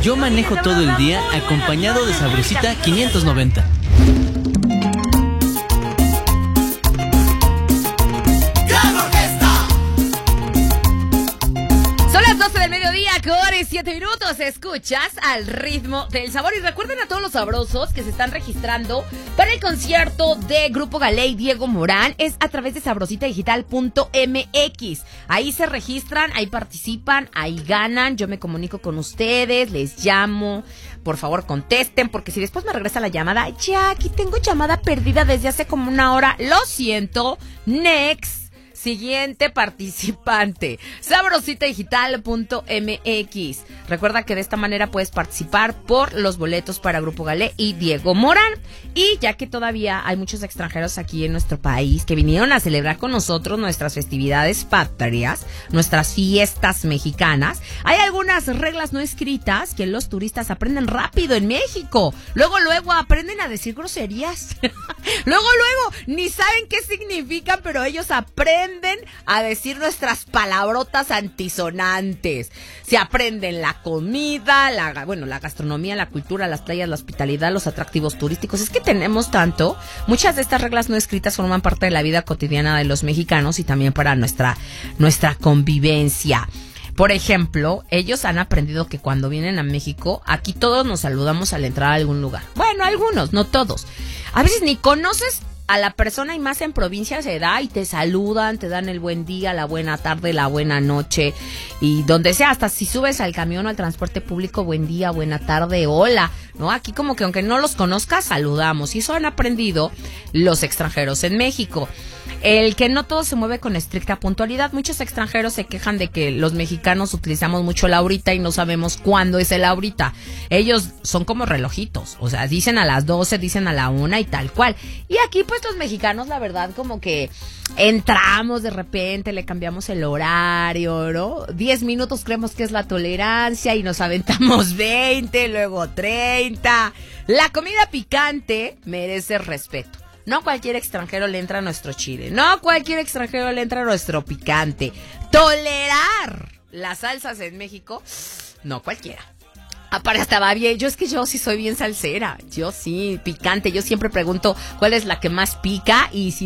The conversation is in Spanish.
Yo manejo todo el día acompañado de Sabrosita 590. Son las 12 del mediodía, con 7 minutos. Escuchas Al Ritmo del Sabor. Y recuerden a todos los sabrosos que se están registrando para el concierto de Grupo Gallé y Diego Morán. Es a través de sabrositadigital.mx. Ahí se registran, ahí participan, ahí ganan. Yo me comunico con ustedes, les llamo. Por favor, contesten, porque si después me regresa la llamada, ya, aquí tengo llamada perdida desde hace como una hora. Lo siento. Next. Siguiente participante, sabrositadigital.mx. Recuerda que de esta manera puedes participar por los boletos para Grupo Gallé y Diego Morán. Y ya que todavía hay muchos extranjeros aquí en nuestro país que vinieron a celebrar con nosotros nuestras festividades patrias, nuestras fiestas mexicanas, hay algunas reglas no escritas que los turistas aprenden rápido en México. Luego aprenden a decir groserías. Luego, ni saben qué significan, pero ellos aprenden a decir nuestras palabrotas antisonantes. Se aprenden la comida, la gastronomía, la cultura, las playas, la hospitalidad, los atractivos turísticos. Es que tenemos tanto. Muchas de estas reglas no escritas forman parte de la vida cotidiana de los mexicanos y también para nuestra convivencia. Por ejemplo, ellos han aprendido que cuando vienen a México, aquí todos nos saludamos al entrar a algún lugar. Bueno, algunos, no todos. A veces ni conoces a la persona y más en provincia se da y te saludan, te dan el buen día, la buena tarde, la buena noche y donde sea, hasta si subes al camión o al transporte público, buen día, buena tarde, hola, ¿no? Aquí como que aunque no los conozcas, saludamos y eso han aprendido los extranjeros en México. El que no todo se mueve con estricta puntualidad. Muchos extranjeros se quejan de que los mexicanos utilizamos mucho el ahorita y no sabemos cuándo es el ahorita. Ellos son como relojitos, o sea, dicen a las 12, dicen a la 1 y tal cual. Y aquí pues los mexicanos, la verdad, como que entramos de repente, le cambiamos el horario, ¿no? 10 minutos creemos que es la tolerancia y nos aventamos 20, luego 30. La comida picante merece respeto. No cualquier extranjero le entra a nuestro chile. No cualquier extranjero le entra a nuestro picante. Tolerar las salsas en México, no cualquiera. Aparte hasta va bien. Yo sí soy bien salsera. Yo sí, picante. Yo siempre pregunto cuál es la que más pica y si